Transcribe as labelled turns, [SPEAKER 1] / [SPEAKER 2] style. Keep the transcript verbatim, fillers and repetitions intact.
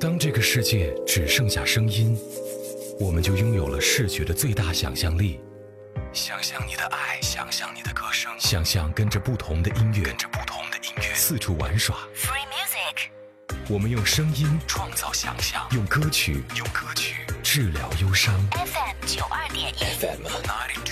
[SPEAKER 1] 当这个世界只剩下声音，我们就拥有了视觉的最大想象力。想象你的爱，想象你的歌声，想象跟着不同的音乐，跟着不同的音乐四处玩耍。
[SPEAKER 2] Free music，
[SPEAKER 1] 我们用声音创造想象，用歌曲用歌曲治疗忧伤。
[SPEAKER 2] F M 九二点一
[SPEAKER 1] F M